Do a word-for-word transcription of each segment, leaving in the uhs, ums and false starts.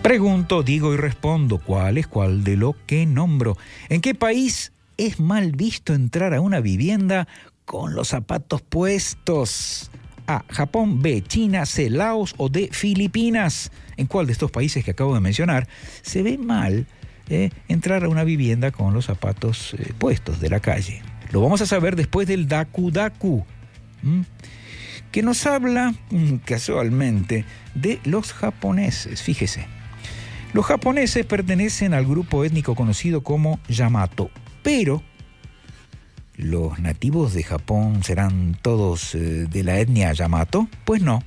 Pregunto, digo y respondo, ¿cuál es cuál de lo que nombro? ¿En qué país es mal visto entrar a una vivienda con los zapatos puestos? A, Japón. B, China. C, Laos. O D, Filipinas. ¿En cuál de estos países que acabo de mencionar se ve mal eh, entrar a una vivienda con los zapatos eh, puestos de la calle? Lo vamos a saber después del Daku Daku, ¿m? que nos habla mm, casualmente de los japoneses. Fíjese, los japoneses pertenecen al grupo étnico conocido como Yamato, pero ¿los nativos de Japón serán todos eh, de la etnia Yamato? Pues no.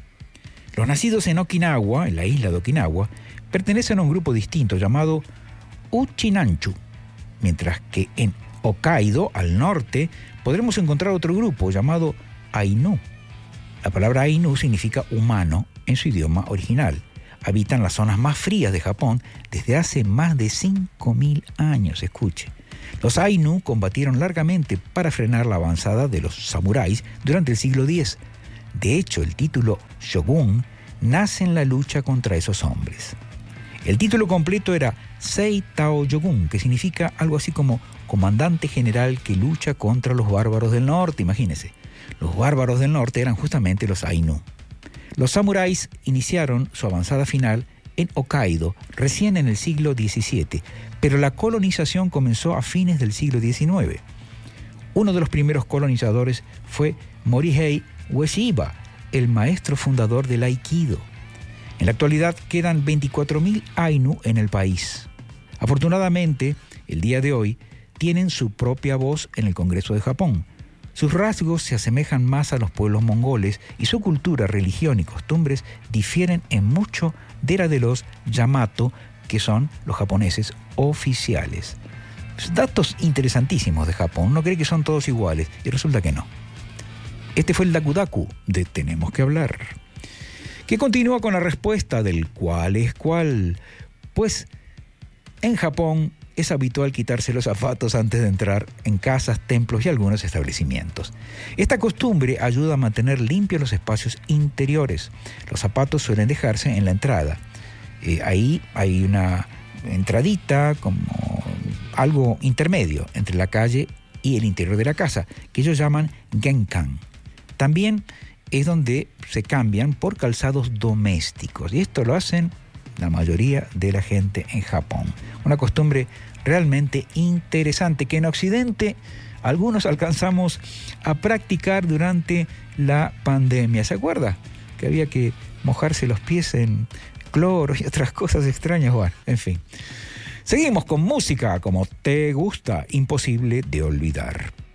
Los nacidos en Okinawa, en la isla de Okinawa, pertenecen a un grupo distinto llamado Uchinanchu, mientras que en Hokkaido, al norte, podremos encontrar otro grupo llamado Ainu. La palabra Ainu significa humano en su idioma original. Habitan las zonas más frías de Japón desde hace más de cinco mil años, escuche. Los Ainu combatieron largamente para frenar la avanzada de los samuráis durante el siglo diez. De hecho, el título Shogun nace en la lucha contra esos hombres. El título completo era Sei Tao Yogun, que significa algo así como comandante general que lucha contra los bárbaros del norte, imagínense. Los bárbaros del norte eran justamente los Ainu. Los samuráis iniciaron su avanzada final en Hokkaido recién en el siglo diecisiete, pero la colonización comenzó a fines del siglo diecinueve. Uno de los primeros colonizadores fue Morihei Ueshiba, el maestro fundador del Aikido. En la actualidad quedan veinticuatro mil Ainu en el país. Afortunadamente, el día de hoy tienen su propia voz en el Congreso de Japón. Sus rasgos se asemejan más a los pueblos mongoles y su cultura, religión y costumbres difieren en mucho de la de los Yamato, que son los japoneses oficiales. Datos interesantísimos de Japón. Uno cree que son todos iguales y resulta que no. Este fue el Daku Daku de Tenemos que Hablar, que continúa con la respuesta del cuál es cuál. Pues en Japón es habitual quitarse los zapatos antes de entrar en casas, templos y algunos establecimientos. Esta costumbre ayuda a mantener limpios los espacios interiores. Los zapatos suelen dejarse en la entrada. Eh, ahí hay una entradita, como algo intermedio entre la calle y el interior de la casa, que ellos llaman genkan. También es donde se cambian por calzados domésticos, y esto lo hacen la mayoría de la gente en Japón. Una costumbre realmente interesante que en Occidente algunos alcanzamos a practicar durante la pandemia. ¿Se acuerda? Que había que mojarse los pies en cloro y otras cosas extrañas. Bueno, en fin. Seguimos con música como te gusta, imposible de olvidar.